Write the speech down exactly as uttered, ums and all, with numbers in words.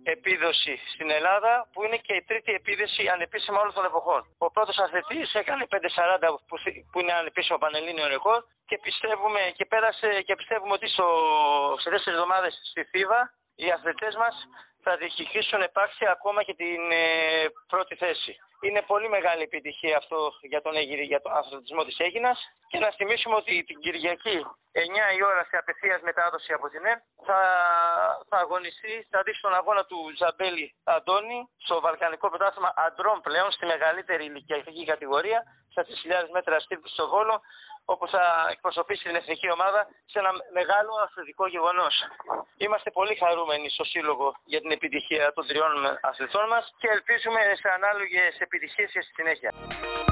επίδοση στην Ελλάδα, που είναι και η τρίτη επίδοση ανεπίσημα όλων των εποχών. Ο πρώτος αθλητής έκανε πέντε σαράντα που είναι ανεπίσημο πανελλήνιο ρεκόρ και πιστεύουμε, και πέρασε, και πιστεύουμε ότι στο, σε τέσσερις εβδομάδες στη Θήβα οι αθλητές μας θα διεκδικήσουν επάξια ακόμα και την ε, πρώτη θέση. Είναι πολύ μεγάλη επιτυχία αυτό για τον, για τον αθλητισμό της Αίγινας και να θυμίσουμε ότι την Κυριακή εννιά η ώρα σε απευθείας μετάδοση από την ΕΡΤ θα, θα αγωνιστεί, θα δει στον αγώνα του Ζαμπέλη Αντώνη στο Βαλκανικό Πρωτάθλημα Αντρών πλέον στη μεγαλύτερη ηλικιακή κατηγορία στα τρεις χιλιάδες μέτρα στίβου στο Βόλο, όπου θα εκπροσωπήσει την εθνική ομάδα σε ένα μεγάλο αθλητικό γεγονός. Είμαστε πολύ χαρούμενοι στο Σύλλογο για την επιτυχία των τριών αθλητών μας και ελπίζουμε σε ανάλογες επιτυχίες και στη συνέχεια.